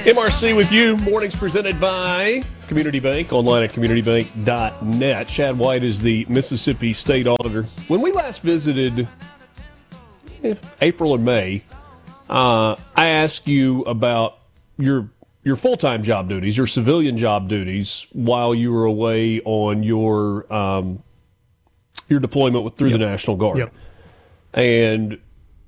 MRC with you. Mornings presented by Community Bank, online at communitybank.net. Chad White is the Mississippi State Auditor. When we last visited, April or May, I asked you about your full-time job duties, your civilian job duties, while you were away on your deployment through the National Guard. Yep. And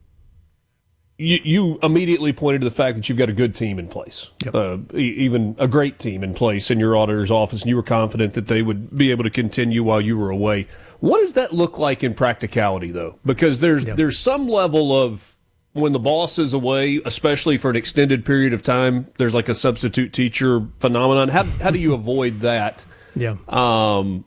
you immediately pointed to the fact that you've got a good team in place, even a great team in place in your auditor's office, and you were confident that they would be able to continue while you were away. What does that look like in practicality, though? Because there's some level of, when the boss is away, especially for an extended period of time, there's like a substitute teacher phenomenon. How do you avoid that? In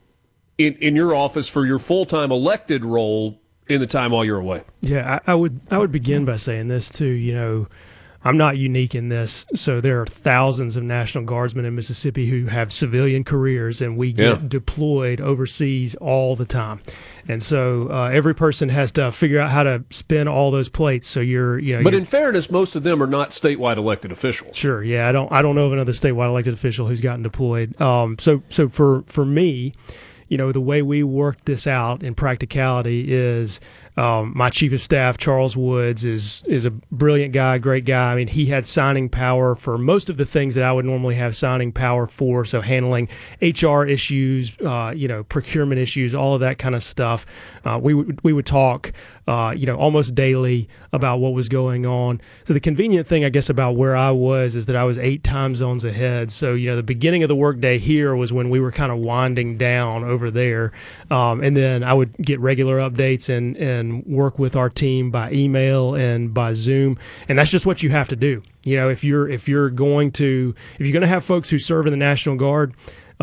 your office for your full-time elected role in the time while you're away? Yeah, I would begin by saying this too. You know, I'm not unique in this. So there are thousands of National Guardsmen in Mississippi who have civilian careers, and we get deployed overseas all the time. And so every person has to figure out how to spin all those plates. So But in fairness, most of them are not statewide elected officials. Sure. Yeah, I don't know of another statewide elected official who's gotten deployed. So for me, you know, the way we worked this out in practicality is my chief of staff, Charles Woods, is a brilliant guy, great guy. I mean, he had signing power for most of the things that I would normally have signing power for, so handling HR issues, procurement issues, all of that kind of stuff. We would talk, almost daily about what was going on. So the convenient thing, I guess, about where I was is that I was 8 time zones ahead. So, the beginning of the workday here was when we were kind of winding down over there. And then I would get regular updates and work with our team by email and by Zoom. And that's just what you have to do. If you're going to have folks who serve in the National Guard,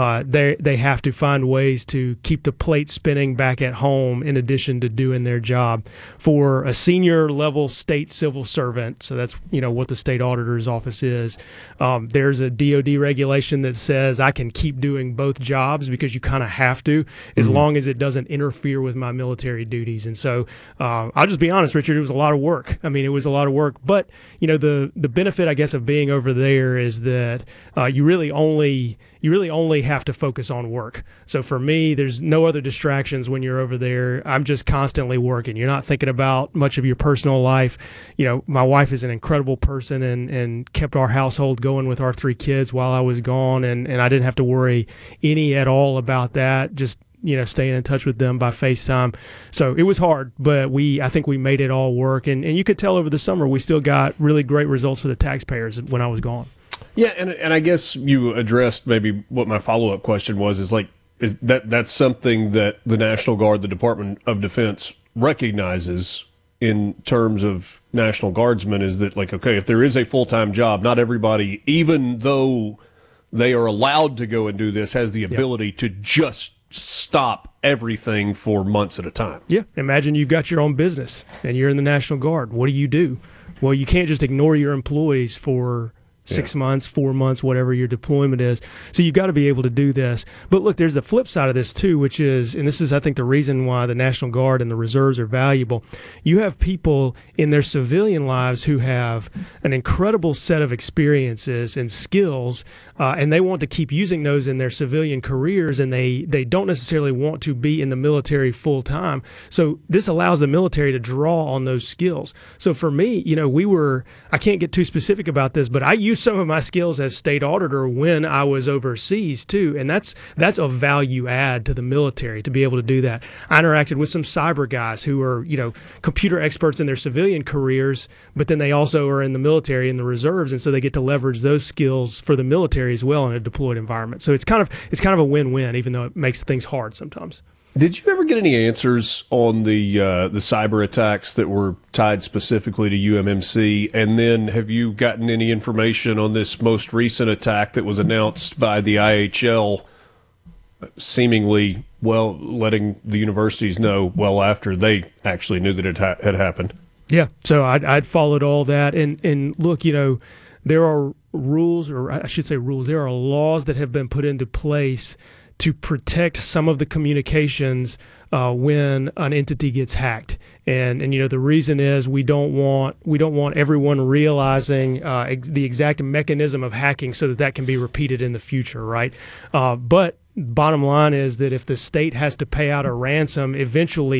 they have to find ways to keep the plate spinning back at home in addition to doing their job. For a senior level state civil servant, so that's what the state auditor's office is, there's a DOD regulation that says I can keep doing both jobs because you kind of have to, as long as it doesn't interfere with my military duties. And so I'll just be honest, Richard, it was a lot of work. I mean, it was a lot of work, but the benefit, I guess, of being over there is that you really only have to focus on work. So for me, there's no other distractions when you're over there. I'm just constantly working. You're not thinking about much of your personal life. My wife is an incredible person and kept our household going with our 3 kids while I was gone, and I didn't have to worry any at all about that. Just staying in touch with them by FaceTime. So it was hard, but I think we made it all work. And you could tell over the summer we still got really great results for the taxpayers when I was gone. Yeah, and I guess you addressed maybe what my follow-up question was, is that's something that the National Guard, the Department of Defense, recognizes in terms of National Guardsmen, is that, okay, if there is a full-time job, not everybody, even though they are allowed to go and do this, has the ability to just stop everything for months at a time. Yeah, imagine you've got your own business and you're in the National Guard. What do? Well, you can't just ignore your employees for 6 months, 4 months, whatever your deployment is. So you've got to be able to do this. But look, there's the flip side of this too, which is, and this is, I think, the reason why the National Guard and the reserves are valuable. You have people in their civilian lives who have an incredible set of experiences and skills, and they want to keep using those in their civilian careers, and they don't necessarily want to be in the military full time. So this allows the military to draw on those skills. So for me, I can't get too specific about this, but I used some of my skills as state auditor when I was overseas too, and that's a value add to the military to be able to do that. I interacted with some cyber guys who are computer experts in their civilian careers, but then they also are in the military in the reserves, and so they get to leverage those skills for the military as well in a deployed environment. So it's kind of a win-win, even though it makes things hard sometimes. Did you ever get any answers on the cyber attacks that were tied specifically to UMMC? And then have you gotten any information on this most recent attack that was announced by the IHL, seemingly, letting the universities know well after they actually knew that it had happened? Yeah, so I'd followed all that. And look, there are rules, or I should say rules, there are laws that have been put into place to protect some of the communications when an entity gets hacked. And the reason is we don't want everyone realizing the exact mechanism of hacking so that can be repeated in the future, right? But bottom line is that if the state has to pay out a ransom, eventually